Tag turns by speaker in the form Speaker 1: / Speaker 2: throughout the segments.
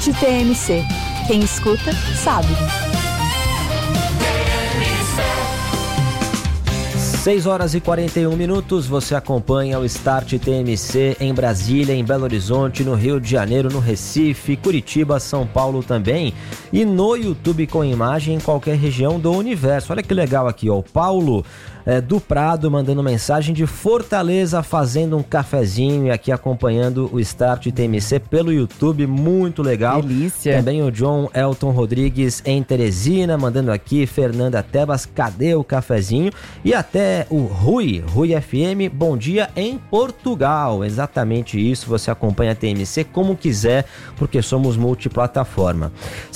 Speaker 1: Start TMC. Quem escuta, sabe.
Speaker 2: 6h41, você acompanha o Start TMC em Brasília, em Belo Horizonte, no Rio de Janeiro, no Recife, Curitiba, São Paulo também, e no YouTube com imagem em qualquer região do universo. Olha que legal aqui, ó, o Paulo do Prado mandando mensagem de Fortaleza, fazendo um cafezinho e aqui acompanhando o Start TMC pelo YouTube, muito legal.
Speaker 3: Delícia.
Speaker 2: Também o John Elton Rodrigues em Teresina, mandando aqui, Fernanda Tebas, cadê o cafezinho? E até o Rui FM, bom dia em Portugal. Exatamente isso, você acompanha a TMC como quiser, porque somos multiplataforma.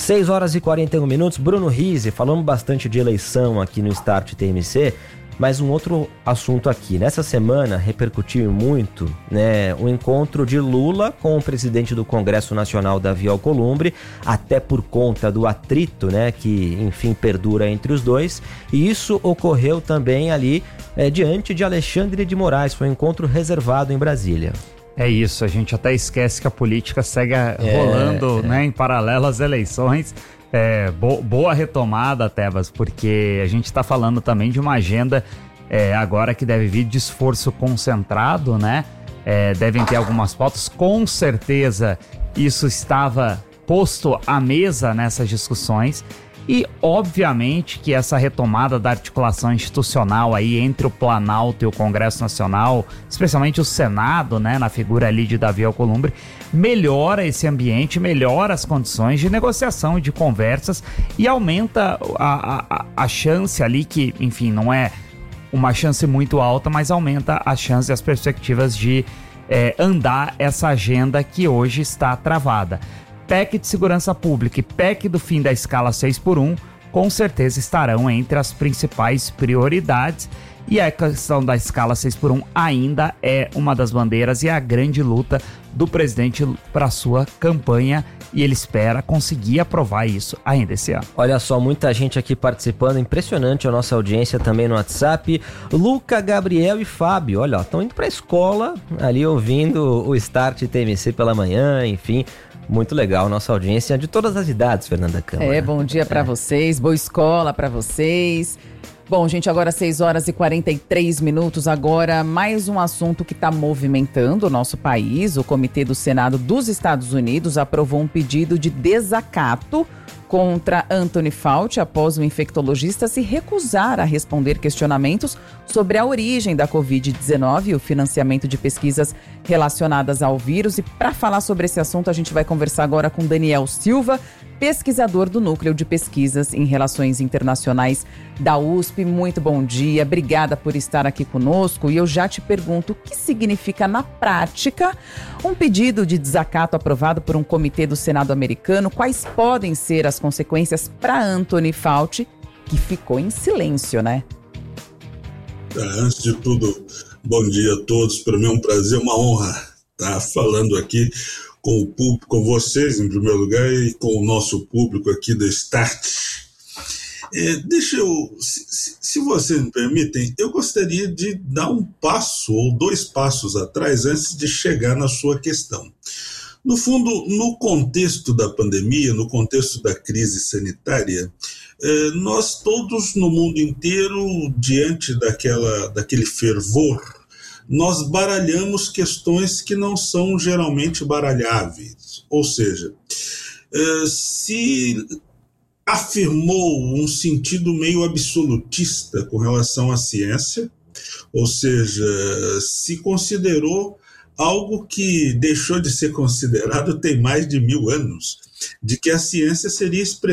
Speaker 2: 6h41, Bruno Rizzi, falamos bastante de eleição aqui no Start TMC, mas um outro assunto aqui. Nessa semana repercutiu muito, né, o encontro de Lula com o presidente do Congresso Nacional, Davi Alcolumbre, até por conta do atrito, né, que enfim perdura entre os dois. E isso ocorreu também ali diante de Alexandre de Moraes. Foi um encontro reservado em Brasília.
Speaker 4: É isso, a gente até esquece que a política segue rolando, né, em paralelo às eleições. Boa retomada, Tebas, porque a gente está falando também de uma agenda agora que deve vir de esforço concentrado, né? Devem ter algumas pautas, com certeza isso estava posto à mesa nessas discussões e obviamente que essa retomada da articulação institucional aí entre o Planalto e o Congresso Nacional, especialmente o Senado, né, na figura ali de Davi Alcolumbre, melhora esse ambiente, melhora as condições de negociação e de conversas e aumenta a chance ali que, enfim, não é uma chance muito alta, mas aumenta a chance e as perspectivas de andar essa agenda que hoje está travada. PEC de segurança pública e PEC do fim da escala 6x1 com certeza estarão entre as principais prioridades. E a questão da escala 6x1 ainda é uma das bandeiras e a grande luta do presidente para sua campanha, e ele espera conseguir aprovar isso ainda esse ano.
Speaker 2: Olha só, muita gente aqui participando, impressionante a nossa audiência também no WhatsApp. Luca, Gabriel e Fábio, olha, estão indo para a escola ali ouvindo o Start TMC pela manhã, enfim. Muito legal, nossa audiência de todas as idades, Fernanda Câmara.
Speaker 3: Bom dia para vocês, boa escola para vocês. Bom, gente, agora 6h43, agora mais um assunto que está movimentando o nosso país. O Comitê do Senado dos Estados Unidos aprovou um pedido de desacato contra Anthony Fauci após o infectologista se recusar a responder questionamentos sobre a origem da Covid-19 e o financiamento de pesquisas relacionadas ao vírus. E para falar sobre esse assunto, a gente vai conversar agora com Daniel Silva, pesquisador do Núcleo de Pesquisas em Relações Internacionais da USP. Muito bom dia, obrigada por estar aqui conosco. E eu já te pergunto, o que significa na prática um pedido de desacato aprovado por um comitê do Senado americano? Quais podem ser as consequências para Anthony Fauci, que ficou em silêncio, né?
Speaker 5: Antes de tudo, bom dia a todos. Para mim é um prazer, uma honra estar falando aqui com o público, com vocês em primeiro lugar e com o nosso público aqui do Start. Deixa eu, se vocês me permitem, eu gostaria de dar um passo ou dois passos atrás antes de chegar na sua questão. No fundo, no contexto da pandemia, no contexto da crise sanitária, nós todos no mundo inteiro, diante daquele fervor, nós baralhamos questões que não são geralmente baralháveis. Ou seja, se afirmou um sentido meio absolutista com relação à ciência, ou seja, se considerou algo que deixou de ser considerado tem mais de 1000 anos, de que a ciência seria expressão